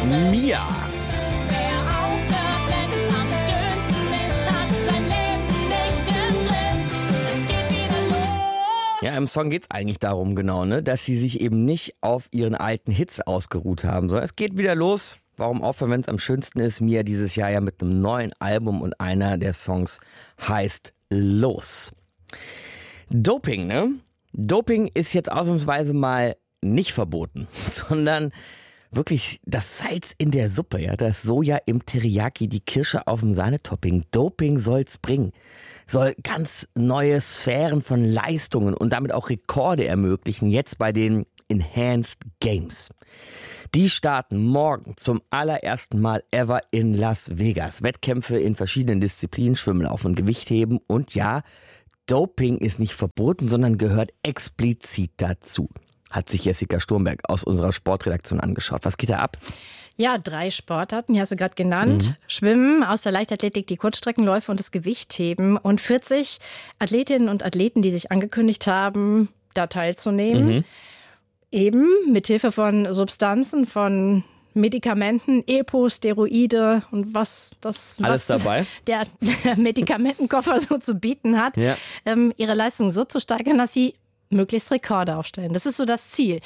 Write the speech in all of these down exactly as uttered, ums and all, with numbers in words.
Mia. Ja, im Song geht's eigentlich darum, genau, ne, dass sie sich eben nicht auf ihren alten Hits ausgeruht haben, sondern es geht wieder los. Warum aufhören, wenn es am schönsten ist? Mia dieses Jahr ja mit einem neuen Album und einer der Songs heißt Los. Doping, ne? Doping ist jetzt ausnahmsweise mal nicht verboten, sondern wirklich das Salz in der Suppe, ja, das Soja im Teriyaki, die Kirsche auf dem Sahnetopping. Doping soll's bringen. Soll ganz neue Sphären von Leistungen und damit auch Rekorde ermöglichen, jetzt bei den Enhanced Games. Die starten morgen zum allerersten Mal ever in Las Vegas. Wettkämpfe in verschiedenen Disziplinen, Schwimmen, Laufen und Gewichtheben. Und ja, Doping ist nicht verboten, sondern gehört explizit dazu. Hat sich Jessica Sturmberg aus unserer Sportredaktion angeschaut. Was geht da ab? Ja, drei Sportarten, die hast du gerade genannt. Mhm. Schwimmen, aus der Leichtathletik die Kurzstreckenläufe und das Gewichtheben. Und vierzig Athletinnen und Athleten, die sich angekündigt haben, da teilzunehmen. Mhm. Eben mithilfe von Substanzen, von Medikamenten, Epo, Steroide und was das alles was dabei. Der Medikamentenkoffer so zu bieten hat, ja. ähm, ihre Leistung so zu steigern, dass sie möglichst Rekorde aufstellen. Das ist so das Ziel.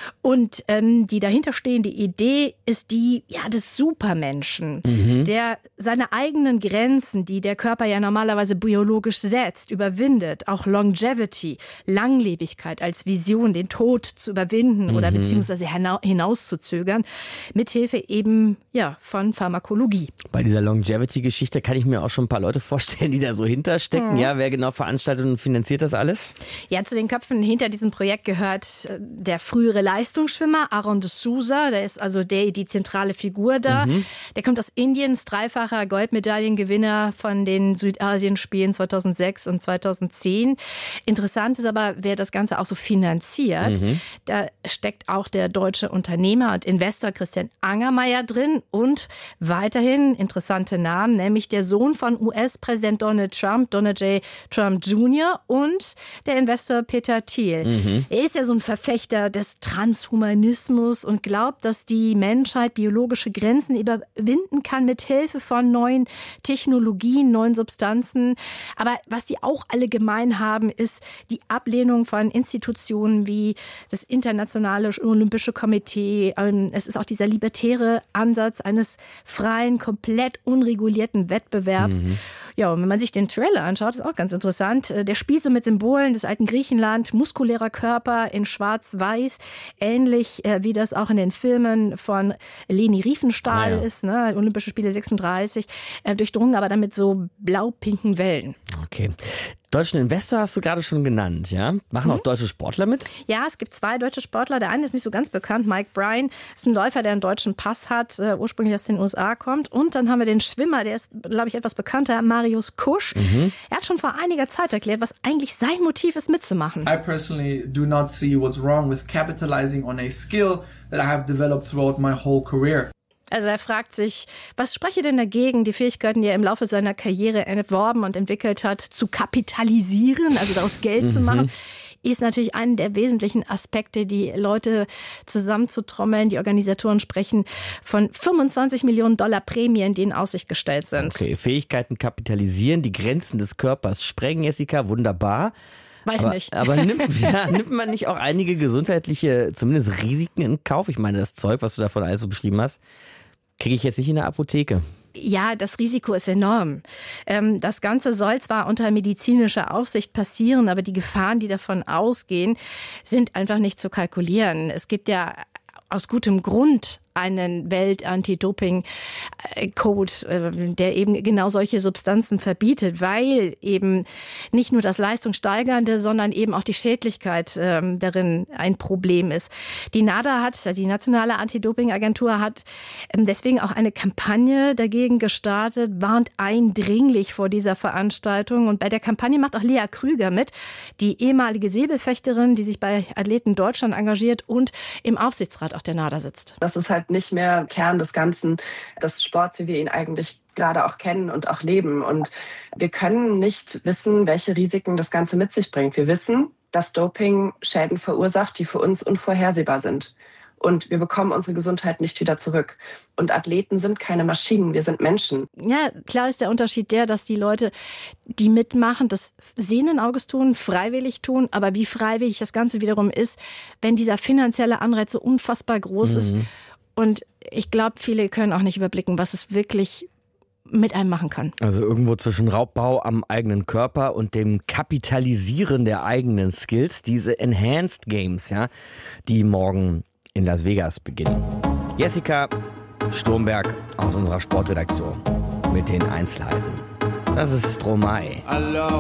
Und ähm, die dahinterstehende Idee ist die ja, des Supermenschen, mhm. der seine eigenen Grenzen, die der Körper ja normalerweise biologisch setzt, überwindet. Auch Longevity, Langlebigkeit als Vision, den Tod zu überwinden mhm. oder beziehungsweise hinauszuzögern, mithilfe eben ja, von Pharmakologie. Bei dieser Longevity-Geschichte kann ich mir auch schon ein paar Leute vorstellen, die da so hinterstecken. Mhm. Ja, wer genau veranstaltet und finanziert das alles? Ja, zu den Köpfen hinter diesem Projekt gehört der frühere Leistungsschwimmer Aaron de Souza. Der ist also der, die zentrale Figur da. Mhm. Der kommt aus Indien, ist dreifacher Goldmedaillengewinner von den Südasienspielen zweitausendsechs und zweitausendzehn. Interessant ist aber, wer das Ganze auch so finanziert. Mhm. Da steckt auch der deutsche Unternehmer und Investor Christian Angermayer drin und weiterhin interessante Namen, nämlich der Sohn von U S-Präsident Donald Trump, Donald J. Trump Junior und der Investor Peter Thiel. Mhm. Er ist ja so ein Verfechter des Transhumanismus und glaubt, dass die Menschheit biologische Grenzen überwinden kann mit Hilfe von neuen Technologien, neuen Substanzen. Aber was die auch alle gemein haben, ist die Ablehnung von Institutionen wie das Internationale Olympische Komitee. Es ist auch dieser libertäre Ansatz eines freien, komplett unregulierten Wettbewerbs. Mhm. Ja, und wenn man sich den Trailer anschaut, ist auch ganz interessant. Der spielt so mit Symbolen des alten Griechenland, muskulärer Körper in schwarz-weiß, ähnlich äh, wie das auch in den Filmen von Leni Riefenstahl ah, ja. ist, ne? Olympische Spiele sechsunddreißig, äh, durchdrungen aber dann mit so blau-pinken Wellen. Okay. Deutschen Investor hast du gerade schon genannt, ja? Machen mhm. auch deutsche Sportler mit? Ja, es gibt zwei deutsche Sportler. Der eine ist nicht so ganz bekannt, Mike Bryan, ist ein Läufer, der einen deutschen Pass hat, äh, ursprünglich aus den U S A kommt. Und dann haben wir den Schwimmer, der ist, glaube ich, etwas bekannter, Marius Kusch. Mhm. Er hat schon vor einiger Zeit erklärt, was eigentlich sein Motiv ist, mitzumachen. I personally do not see what's wrong with capitalizing on a skill that I have developed throughout my whole career. Also er fragt sich, was spreche denn dagegen, die Fähigkeiten, die er im Laufe seiner Karriere erworben und entwickelt hat, zu kapitalisieren, also daraus Geld zu machen, ist natürlich einer der wesentlichen Aspekte, die Leute zusammenzutrommeln. Die Organisatoren sprechen von fünfundzwanzig Millionen Dollar Prämien, die in Aussicht gestellt sind. Okay, Fähigkeiten kapitalisieren, die Grenzen des Körpers sprengen, Jessica, wunderbar. Weiß aber, nicht. Aber nimmt, ja, nimmt man nicht auch einige gesundheitliche, zumindest Risiken in Kauf? Ich meine, das Zeug, was du davon alles so beschrieben hast, kriege ich jetzt nicht in der Apotheke. Ja, das Risiko ist enorm. Das Ganze soll zwar unter medizinischer Aufsicht passieren, aber die Gefahren, die davon ausgehen, sind einfach nicht zu kalkulieren. Es gibt ja aus gutem Grund einen Welt-Anti-Doping-Code, der eben genau solche Substanzen verbietet, weil eben nicht nur das Leistungssteigernde, sondern eben auch die Schädlichkeit ähm, darin ein Problem ist. Die NADA hat, die Nationale Anti-Doping-Agentur hat ähm, deswegen auch eine Kampagne dagegen gestartet, warnt eindringlich vor dieser Veranstaltung. Und bei der Kampagne macht auch Lea Krüger mit, die ehemalige Säbelfechterin, die sich bei Athleten Deutschland engagiert und im Aufsichtsrat auch der NADA sitzt. Das ist halt nicht mehr Kern des Ganzen, des Sports, wie wir ihn eigentlich gerade auch kennen und auch leben. Und wir können nicht wissen, welche Risiken das Ganze mit sich bringt. Wir wissen, dass Doping Schäden verursacht, die für uns unvorhersehbar sind. und wir bekommen unsere Gesundheit nicht wieder zurück. Und Athleten sind keine Maschinen, wir sind Menschen. Ja, klar ist der Unterschied der, dass die Leute, die mitmachen, das sehenden Auges tun, freiwillig tun, aber wie freiwillig das Ganze wiederum ist, wenn dieser finanzielle Anreiz so unfassbar groß mhm. ist. Und ich glaube, viele können auch nicht überblicken, was es wirklich mit einem machen kann. Also irgendwo zwischen Raubbau am eigenen Körper und dem Kapitalisieren der eigenen Skills, diese Enhanced Games, ja, die morgen in Las Vegas beginnen. Jessica Sturmberg aus unserer Sportredaktion mit den Einzelheiten. Das ist Stromae.